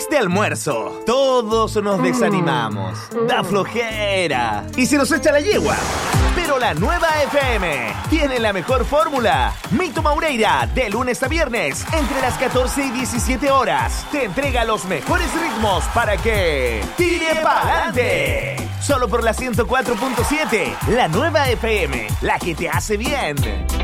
snacks de almuerzo. Todos nos desanimamos. Da flojera. Y se nos echa la yegua. Pero la nueva FM tiene la mejor fórmula. Mito Maureira, de lunes a viernes, entre las 14 y 17 horas, te entrega los mejores ritmos para que tire pa'lante. Solo por la 104.7, la nueva FM, la que te hace bien.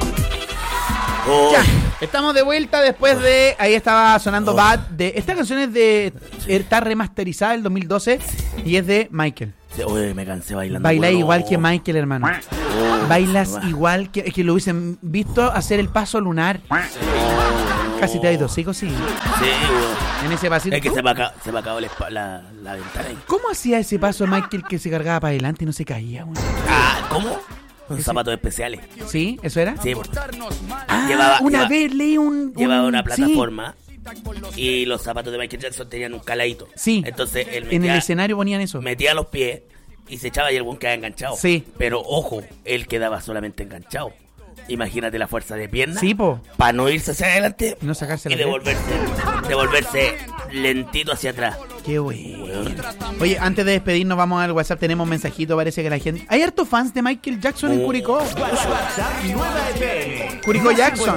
Ya, estamos de vuelta después de... Ahí estaba sonando Bad. Esta canción es de... Está remasterizada del 2012 y es de Michael. Oye, me cansé bailando. Bailas igual que Michael, hermano. Bailas igual que... Es que lo hubiesen visto hacer el paso lunar. Casi te ha ido, ¿sí? Sí, en ese pasito. Es que se me acabó la ventana ahí. ¿Cómo hacía ese paso Michael que se cargaba para adelante y no se caía, güey? ¿Cómo? Con zapatos especiales. ¿Sí? ¿Eso era? Sí. Una vez leí llevaba una plataforma, sí, y los zapatos de Michael Jackson tenían un caladito. Sí. Entonces él en el escenario ponían eso. Metía los pies y se echaba y el buen quedaba enganchado. Sí. Pero ojo, él quedaba solamente enganchado. Imagínate la fuerza de pierna. Sí, po. Para no irse hacia adelante no sacarse y devolverse lentito hacia atrás. Qué bueno. Oye, antes de despedirnos vamos al WhatsApp. Tenemos un mensajito, parece que la gente... Hay hartos fans de Michael Jackson en Curicó. WhatsApp Nueva FM. Curicó Jackson.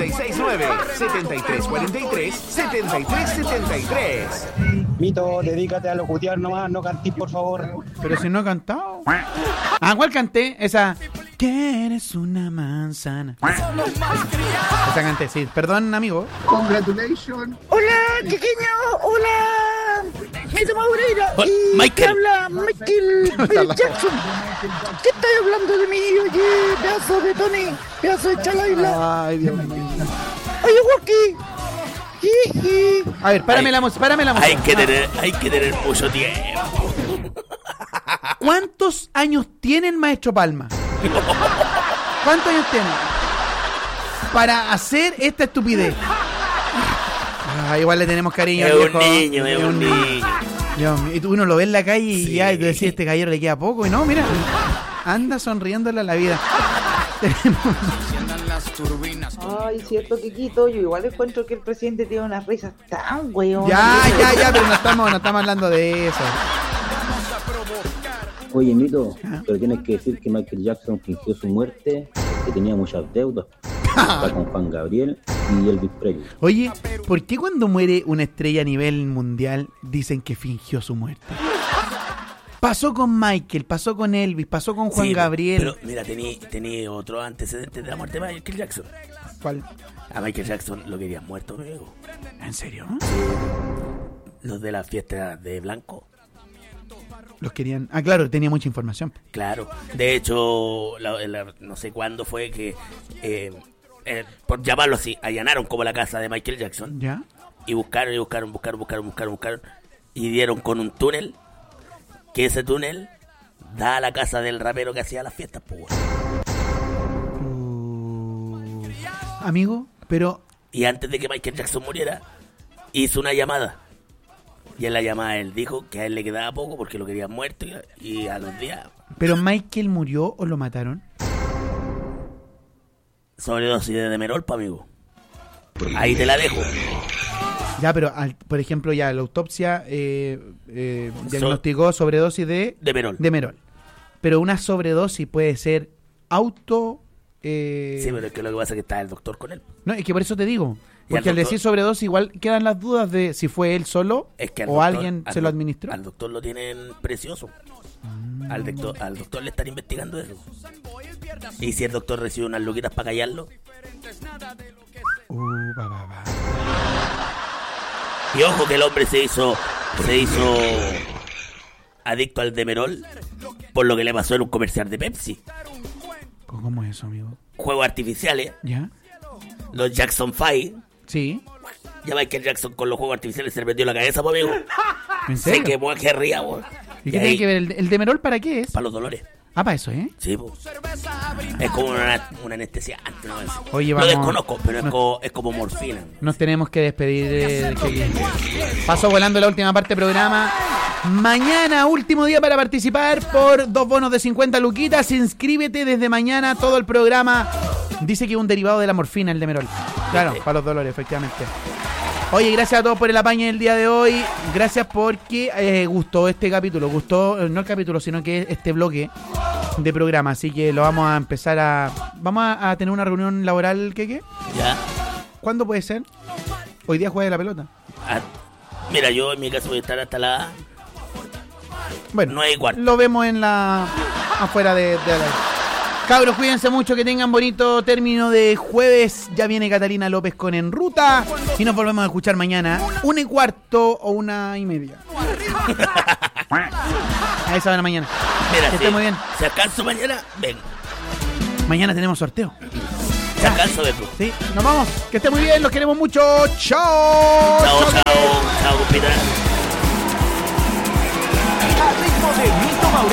569-7343-7373. Mito, dedícate a locutear nomás, no cantís, por favor. Pero si no he cantado. ¿Cuál canté? Esa... Que eres una manzana. Esa canté, sí. Perdón, amigo. Congratulations. Hola, chiquiño. Hola. Mito Maureira. Y Michael. te habla Michael Jackson. ¿Qué estás hablando de mí? Oye, pedazo de Tony. Pedazo de chalaila. Ay, Dios mío. Oye, Walkie. A ver, párame la música. Hay que tener mucho tiempo. ¿Cuántos años tienen, maestro Palma? ¿Cuántos años tienen para hacer esta estupidez? Igual le tenemos cariño al viejo. Es un niño. Dios mío. Y uno lo ve en la calle y Sí. ya, y tú decís, este caballero le queda poco. Y no, mira, anda sonriéndole a la vida. Ay, cierto, Kikito, yo igual encuentro que el presidente tiene unas risas tan weón. Ya, pero no estamos hablando de eso. Oye, Mito, pero tienes que decir que Michael Jackson fingió su muerte, que tenía muchas deudas. Está con Juan Gabriel y Elvis Presley. Oye, ¿por qué cuando muere una estrella a nivel mundial dicen que fingió su muerte? Pasó con Michael, pasó con Elvis, pasó con Juan Gabriel. Pero mira, tenía otro antecedente de la muerte de Michael Jackson. ¿Cuál? A Michael Jackson lo querían muerto, amigo. ¿En serio? Los de la fiesta de Blanco. Los querían... claro, tenía mucha información. Claro. De hecho, no sé cuándo fue que, por llamarlo así, allanaron como la casa de Michael Jackson. ¿Ya? Y buscaron. Y dieron con un túnel. Que ese túnel da a la casa del rapero que hacía las fiestas, pues. Amigo, pero... Y antes de que Michael Jackson muriera, hizo una llamada. Y en la llamada él dijo que a él le quedaba poco porque lo querían muerto y a los días... ¿Pero Michael murió o lo mataron? Sobredosis de Demerol, pa' amigo. Ahí te la dejo. Ya, pero por ejemplo, ya la autopsia diagnosticó sobredosis de Demerol. Pero una sobredosis puede ser auto... Sí, pero es que lo que pasa es que está el doctor con él. No, es que por eso te digo. Porque al decir sobredosis igual quedan las dudas de si fue él solo o alguien se lo administró. Al doctor lo tienen precioso. Al doctor le están investigando eso. Y si el doctor recibe unas luquitas para callarlo. Y ojo que el hombre se hizo adicto al Demerol por lo que le pasó en un comercial de Pepsi. ¿Cómo es eso, amigo? Juegos artificiales. ¿Ya? Los Jackson 5. Sí. Ya Michael Jackson con los juegos artificiales se le perdió la cabeza, pues, amigo. ¿En serio? Se quemó que ría, weón. ¿Y qué tiene que ver? ¿El Demerol para qué es? Para los dolores. Para eso, ¿eh? Sí, pues. Es como una anestesiante, ¿no? Oye, vamos. Lo desconozco, pero es como morfina. Nos tenemos que despedir. Pasó volando la última parte del programa. Mañana, último día para participar por 2 bonos de 50 luquitas. Inscríbete desde mañana, todo el programa. Dice que es un derivado de la morfina, el Demerol. Claro, para los dolores, efectivamente. Oye, gracias a todos por el apaño del día de hoy. Gracias porque gustó este capítulo. Gustó, no el capítulo, sino que este bloque de programa. Así que lo vamos a empezar a... Vamos a tener una reunión laboral, ¿qué? Ya. ¿Cuándo puede ser? Hoy día juega de la pelota. Mira, yo en mi caso voy a estar hasta la... Bueno, 9:15. Lo vemos en la... afuera de la... Cabros, cuídense mucho, que tengan bonito término de jueves. Ya viene Catalina López con En Ruta. Y nos volvemos a escuchar mañana 1:15 o 1:30. A esa hora mañana. Mira, que esté muy bien. Si alcanzo mañana, ven. Mañana tenemos sorteo. Si alcanzo, ven. Sí, nos vamos. Que esté muy bien, los queremos mucho. Chao. Chao, compita. Al ritmo de Mito Mauricio.